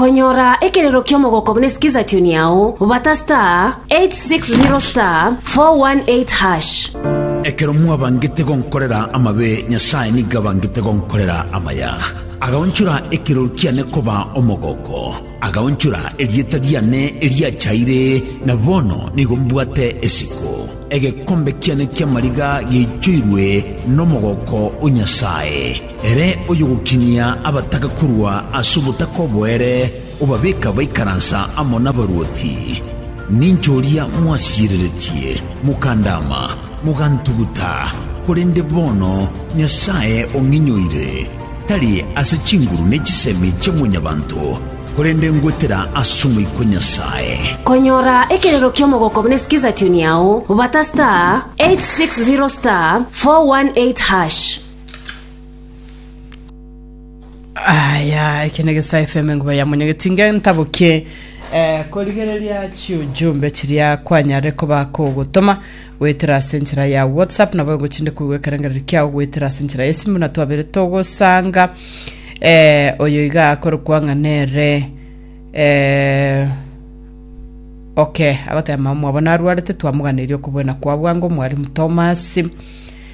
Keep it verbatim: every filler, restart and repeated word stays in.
Konyora ekerero kyomogoko bunesikiza tune yao ubata star eight six zero star four one eight hash. Ekero mwabangete gonkorera amabe nyasaye nigabangete gonkorera amaya. Agaonchura ekero kiane koba omogoko. Agaonchura elieta diane elia chaire na bono nigombwate esiko. Ege kombe kiane kia mariga gichuirwe no mogoko unyasaye. Ere oyugukinia abataka kurwa asubuta kobwere ubabeka baikaransa amona baruoti. Ninchoria mwasireretie mukandama mugantuguta kurende bono nyasaye onginyoire. Tali asachinguru nechisemi chemunyabantu kurende ngwetera asumi kunyasaye. Konyora ekerero kyomogoko bunesikiza tune yao ubata star eight six zero star four one eight hash. Aya ikenegesa F M nguba ya munyegetinga ntabuke eh koligereria cyujumbe kiriya kwanyare ko bako gutoma wetera senchira ya WhatsApp nabo gucinde kuwekarangara kya wetera senchira yesimu na twabere togo sanga eh oyiga akoro kwanga nere eh okay abata mamu abona rwarete twamuganirio kubona kwa bwango mwari Thomas